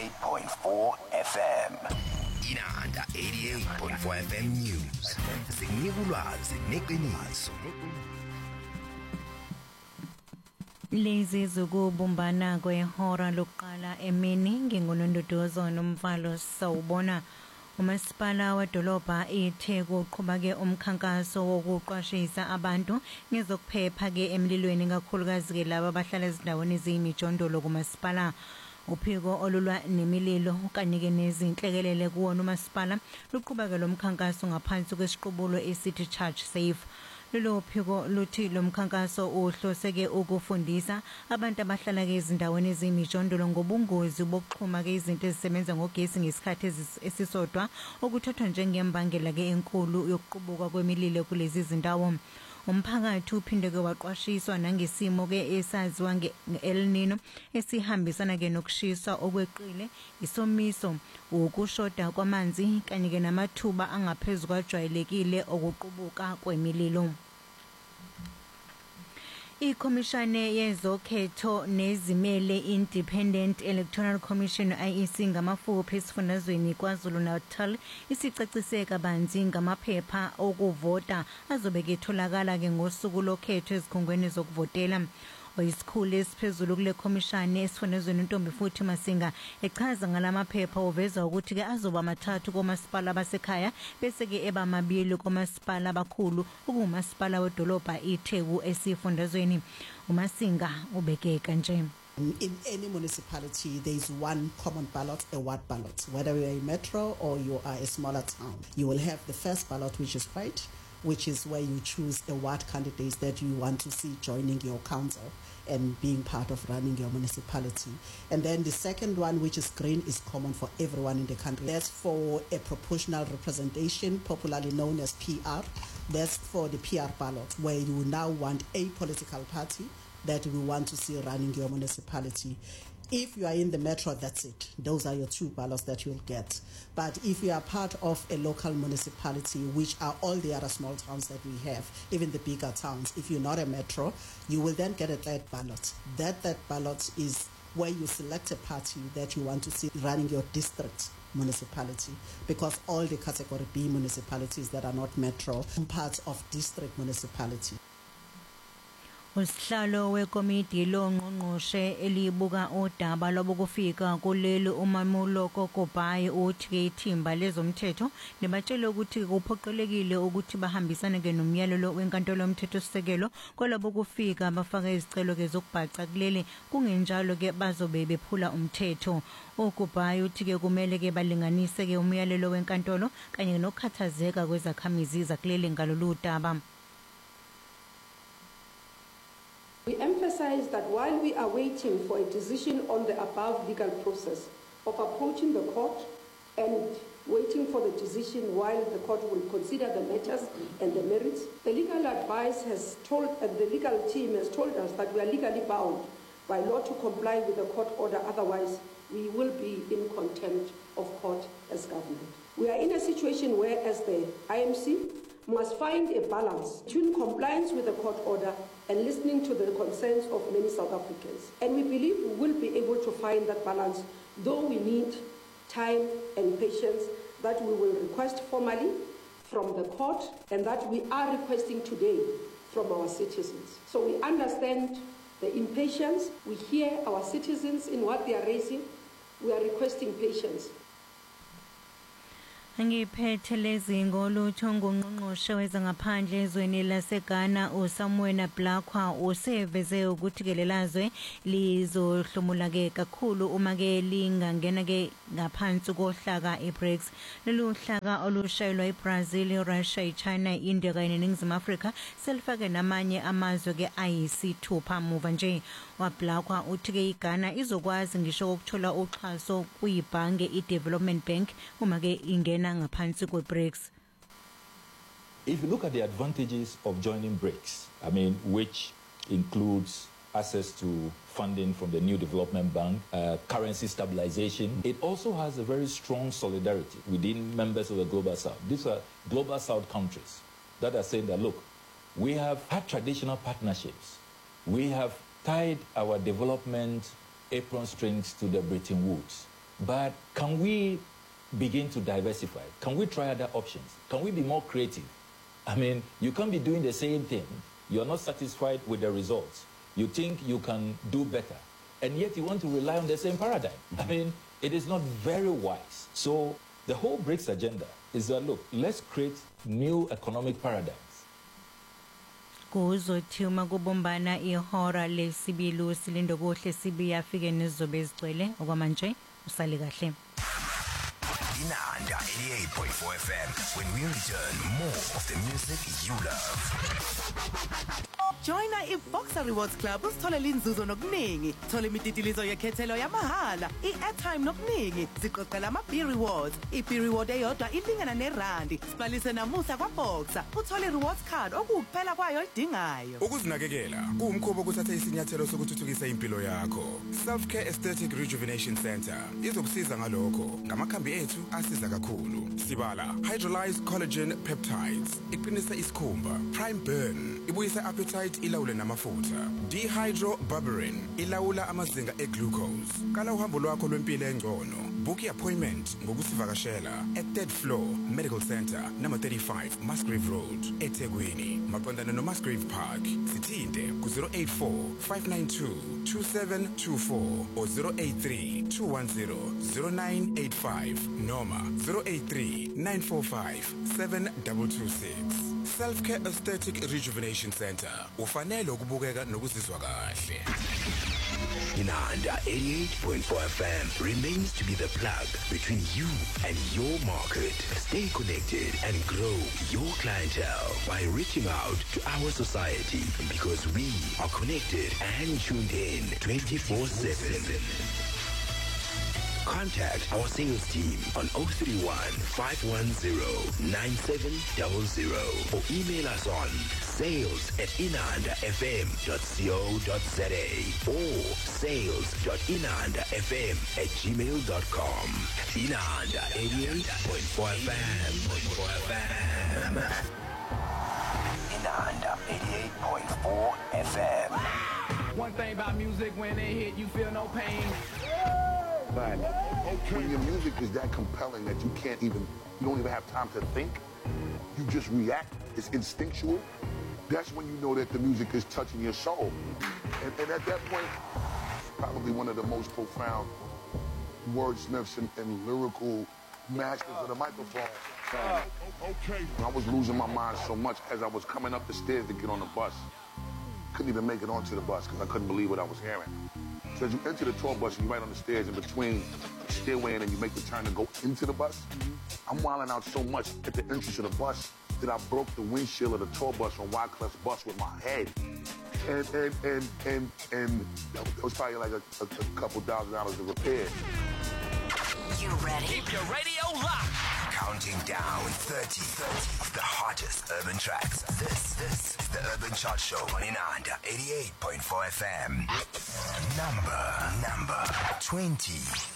88.4 FM. Inanda 88.4 FM News. Sikunika ulwazi neqiniso. Lezi zokubumbana kwehora lokuqala emini ngingunondodozo nomvalo sawubona. Umasipala wedolobha iTheku uqhubeka ke umkhankaso wokuqwashisa abantu ngezokuphepha ke emlilweni kakhulukazi ke laba abahlala ezindaweni eziyimijondolo kumasipala. Uphiko olulwa nemililo kanye ke nezinhlekelele kuwona umasipala luqhubeka lo mkhankaso ngaphansi kwesiqubulo esithi Charge Safe. Lelo phiko luthi lo mkhankaso uhloseke ukufundisa abantu abahlala ezindaweni ezimijondolo ngobungozi bokuxhuma ke izinto ezisebenza ngogesi ngesikhathi esisodwa okuthathwa njengembangela ke enkulu yokuqubuka kwemililo kulezi zindawo. Umphakathi uphinde ke waqwashiswa nangesimo ke esaziwa nge-El Nino esihambisana ke nokushisa okweqile, isomiso, ukushoda kwamanzi kanye ke namathuba angaphezulu kwajwayelekile okuqubuka kwemililo. Ikhomishane yezokhetho nezimele Independent Electoral Commission IEC ngamafuphi esifundazweni KwaZulu-Natal isicacise kabanzi ngamaphepha okuvota azobe ketholakala ke ngosuku lokhetho ezikhungweni zokuvotela. Oyisikhulu esiphezulu kule khomishane esifundazweni uNtombi futhi Masinga echaza ngalamaphepha oveza ukuthi ke azoba mathathu komasipala basekhaya bese ke eba mabili komasipala abakhulu ukumasipala wedolobha iTheku esifundazweni. UMasinga ubeke kanje. In any municipality, there is one common ballot, a ward ballot. Whether you are a metro or you are a smaller town, you will have the first ballot, which is white, which is where you choose a ward candidate that you want to see joining your council and being part of running your municipality. And then the second one, which is green, is common for everyone in the country. That's for a proportional representation, popularly known as PR. That's for the PR ballot, where you now want a political party that we want to see running your municipality. If you are in the metro, that's it. Those are your two ballots that you'll get. But if you are part of a local municipality, which are all the other small towns that we have, even the bigger towns, if you're not a metro, you will then get a third ballot. That ballot is where you select a party that you want to see running your district municipality, because all the category B municipalities that are not metro are part of district municipality. Usihlalo wekomiti longqongqoshe elibuka udaba lobukufika kuleli umamulo kokobhayi uthi ke ithimba lezomthetho libatshela ukuthi kuphoqelekile ukuthi bahambisane ke nomyalelo wenkantolo yomthetho sisekelo kwalabo kufika bafaka izicelo ke zokubhaca kuleli kungenjalo ke bazobe bephula umthetho. Ukobhayi uthi ke kumele ke balinganise ke umyalelo wenkantolo kanye nokhathazeka kwezakhamizi zakuleli ngalolu daba. We emphasize that while we are waiting for a decision on the above legal process of approaching the court and waiting for the decision while the court will consider the matters and the merits, the legal advice has told, and the legal team has told us that we are legally bound by law to comply with the court order, otherwise we will be in contempt of court as government. We are in a situation where, as the IMC, must find a balance between compliance with the court order and listening to the concerns of many South Africans. And we believe we will be able to find that balance, though we need time and patience that we will request formally from the court and that we are requesting today from our citizens. So we understand the impatience, we hear our citizens in what they are raising, we are requesting patience. Ngiphethe lezi ngolutho ngungqongqoshe wezangaphandle ezweni laseGhana uSamuel Blakwa useveze ukuthi ke lelazwe lizohlomula ke kakhulu uma ke lingangena ke ngaphansi kohlaka eBRICS. Lolu hlaka olushayelwa eBrazil, Russia, iChina, India kanye neNingizimu Afrika selifake namanye amazwe ke ayisithupha muva nje. WaBlakwa uthi ke iGhana izokwazi ngisho ukuthola uxhaso kuyibhange iDevelopment Bank uma ke ingena ngaphansi kweBRICS. If you look at the advantages of joining BRICS, which includes access to funding from the New Development Bank, currency stabilization, it also has a very strong solidarity within members of the Global South. These are Global South countries that are saying that, look, we have had traditional partnerships. We have tied our development apron strings to the Bretton Woods. But can we begin to diversify? Can we try other options? Can we be more creative? I mean, you can't be doing the same thing. You're not satisfied with the results. You think you can do better, and yet you want to rely on the same paradigm. I mean, it is not very wise. So the whole BRICS agenda is that, look, let's create new economic paradigms. Kuzothi uma kubumbana ihora lesibili silindo kuhle sibuya afike nezizobe ezigcwele okwamanje usale kahle. Inanda 88.4 FM. When we return, more of the music you love. Joina iBoxer Rewards Club usitholela inzuzo nokuningi. Thola imititilizo yekhethelo yamahala, i-airtime nokuningi. Ziqoqela ama-B Rewards. I-B Reward eyodwa ilingana nerandi. Sibhalise namuhla kwaBoxer. Uthole i-rewards card okukuphela kwayo idingayo. Ukuzinakekela kuwumkhubo ukuthatha isinyathelo sokuthuthukisa impilo yakho. Self-Care Aesthetic Rejuvenation Center izokusiza ngalokho. Ngamakhambi ethu asiza kakhulu. Sibala Hydrolyzed Collagen Peptides iqinisa isikhumba. Prime Burn ibuyisa appetite ilawule namafutha. Dehydroberberine ilawula amazinga eglucose. Kala uhambo lwakho lwempilo engcono. Book appointment ngokusivakashela at Third Floor Medical Center number 35 Musgrave Road eThekwini. Maqondana no Musgrave Park. Sithinte ku 084 592 2724 or 083 210 0985 noma 083 945 7226. Self-Care Aesthetic Rejuvenation Center. Ufanele ukubukeka nokuzizwa kahle. Inanda 88.4 FM remains to be the plug between you and your market. Stay connected and grow your clientele by reaching out to our society, because we are connected and tuned in 24/7. Contact our sales team on 031 510 9700 or email us on sales@inandafm.co.za or sales.inandafm@gmail.com. Inanda 88.4 FM. Inanda 88.4 FM. One thing about music, when they hit, you feel no pain. But when your music is that compelling that you don't even have time to think, you just react, it's instinctual, that's when you know that the music is touching your soul. And at that point, probably one of the most profound wordsmiths and lyrical masters of the microphone. I was losing my mind so much as I was coming up the stairs to get on the bus. Couldn't even make it onto the bus because I couldn't believe what I was hearing. So as you enter the tour bus and you're right on the stairs, in between the stairway and you make the turn to go into the bus, I'm wilding out so much at the entrance of the bus that I broke the windshield of the tour bus on Wyclef's bus with my head. And that was probably like a couple $1,000 to repair. You ready? Keep your radio locked. Counting down 30 of the hottest urban tracks. This is the Urban Chart Show on Inanda 88.4 FM. Number 20.